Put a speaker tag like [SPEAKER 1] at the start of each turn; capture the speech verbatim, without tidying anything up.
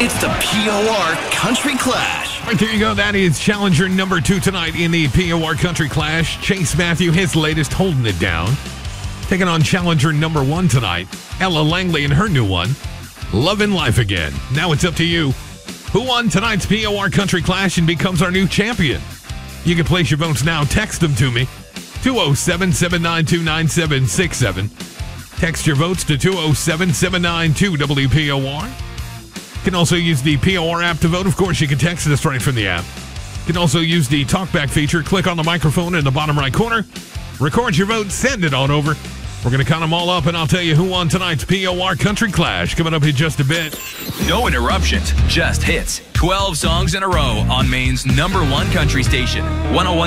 [SPEAKER 1] It's the P O R Country Clash.
[SPEAKER 2] Right, there you go. That is challenger number two tonight in the P O R Country Clash. Chase Matthew, his latest, holding it down. Taking on challenger number one tonight, Ella Langley and her new one, Lovin' Life Again. Now it's up to you. Who won tonight's P O R Country Clash and becomes our new champion? You can place your votes now. Text them to me. two oh seven, seven nine two, nine seven six seven. Text your votes to two oh seven, seven nine two, W P O R. You can also use the P O R app to vote. Of course, you can text us right from the app. You can also use the talkback feature. Click on the microphone in the bottom right corner. Record your vote. Send it on over. We're going to count them all up, and I'll tell you who won tonight's P O R Country Clash coming up in just a bit.
[SPEAKER 3] No interruptions, just hits. twelve songs in a row on Maine's number one country station, one oh one.